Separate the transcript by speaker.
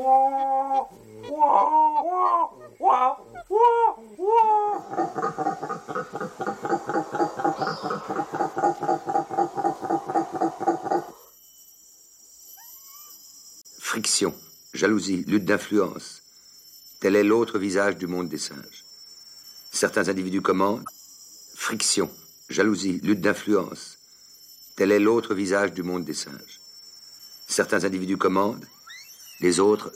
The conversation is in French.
Speaker 1: Friction, jalousie, lutte d'influence. Tel est l'autre visage du monde des singes. Certains individus commandent. Friction, jalousie, lutte d'influence. Tel est l'autre visage du monde des singes. Certains individus commandent, les autres